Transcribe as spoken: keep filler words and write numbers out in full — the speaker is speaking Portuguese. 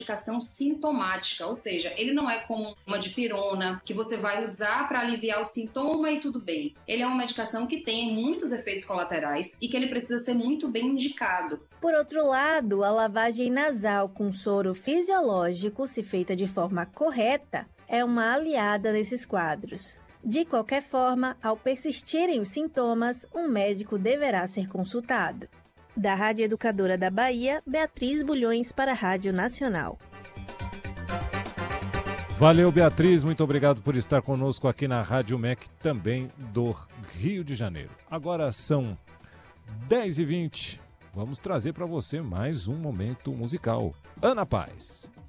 medicação sintomática, ou seja, ele não é como uma dipirona, que você vai usar para aliviar o sintoma e tudo bem. Ele é uma medicação que tem muitos efeitos colaterais e que ele precisa ser muito bem indicado. Por outro lado, a lavagem nasal com soro fisiológico, se feita de forma correta, é uma aliada nesses quadros. De qualquer forma, ao persistirem os sintomas, um médico deverá ser consultado. Da Rádio Educadora da Bahia, Beatriz Bulhões para a Rádio Nacional. Valeu, Beatriz, muito obrigado por estar conosco aqui na Rádio M E C, também do Rio de Janeiro. Agora são dez e vinte, vamos trazer para você mais um momento musical. Ana Paz.